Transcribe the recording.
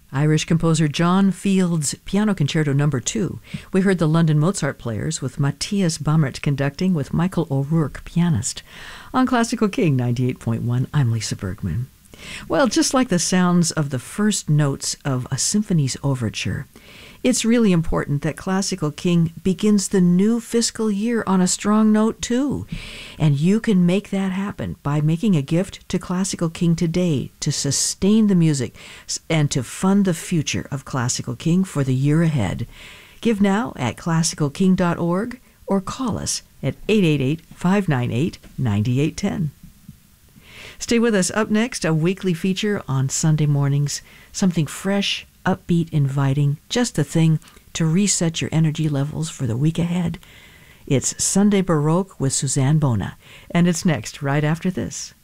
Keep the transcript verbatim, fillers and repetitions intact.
Irish composer John Field's Piano Concerto Number Two. We heard the London Mozart Players with Matthias Bammert conducting with Michael O'Rourke, pianist. On Classical King ninety-eight point one, I'm Lisa Bergman. Well, just like the sounds of the first notes of a symphony's overture, it's really important that Classical King begins the new fiscal year on a strong note, too. And you can make that happen by making a gift to Classical King today to sustain the music and to fund the future of Classical King for the year ahead. Give now at classical king dot org or call us at eight eight eight, five nine eight, nine eight one zero. Stay with us. Up next, a weekly feature on Sunday mornings, something fresh, upbeat, inviting, just the thing to reset your energy levels for the week ahead. It's Sunday Baroque with Suzanne Bona, and it's next, right after this.